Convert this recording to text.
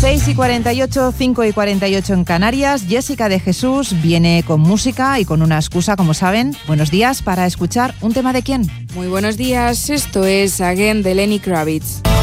6:48, 5:48 en Canarias. Jessica de Jesús viene con música y con una excusa, como saben. Buenos días para escuchar un tema de quién. Muy buenos días, esto es Again de Lenny Kravitz.